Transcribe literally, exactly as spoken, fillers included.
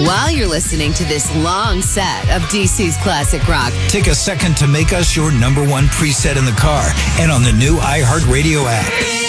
while you're listening to this long set of D C's classic rock. Take a second to make us your number one preset in the car and on the new iHeartRadio app.